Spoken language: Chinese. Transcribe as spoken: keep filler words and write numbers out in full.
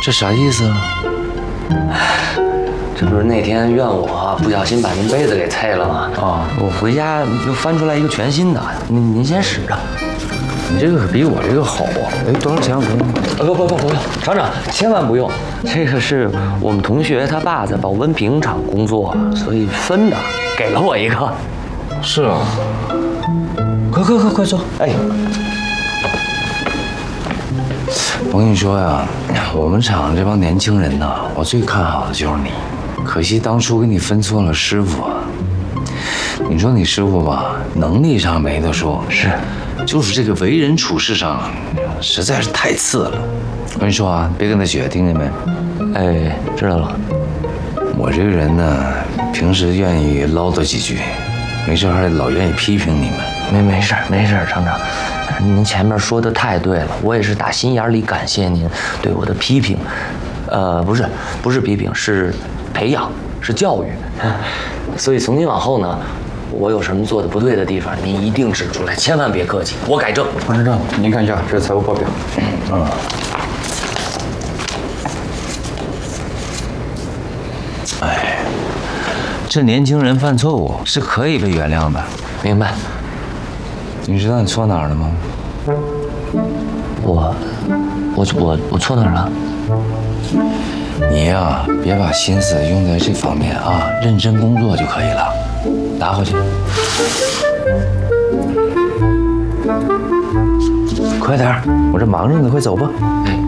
这啥意思啊？ 这不是那天怨我不小心把您杯子给碎了吗？ 啊， 我回家又翻出来一个全新的，您您先使着。 你这个可比我这个好啊！哎，多少钱？我看看。 呃，不不不不用，厂长千万不用。这个是我们同学他爸在保温瓶厂工作，所以分的，给了我一个。 是啊。快快快快坐！ 哎， 我跟你说呀，我们厂这帮年轻人呢，我最看好的就是你。可惜当初给你分错了师傅。你说你师傅吧，能力上没得说， 是， 就是这个为人处事上，实在是太次了。我跟你说啊，别跟他学，听见没？ 哎，知道了。 我这个人呢，平时愿意唠叨几句，没事还老愿意批评你们。 没没事没事，厂长，您前面说的太对了，我也是打心眼里感谢您对我的批评，呃，不是不是批评，是培养，是教育。所以从今往后呢，我有什么做的不对的地方，您一定指出来，千万别客气，我改正。 王厂长，您看一下这是财务报表。 嗯。哎，这年轻人犯错误是可以被原谅的。 明白。 你知道你错哪儿了吗？ 我，我我我错哪儿了？ 你呀，别把心思用在这方面啊，认真工作就可以了。拿回去。快点，我这忙着呢，快走吧。 哎。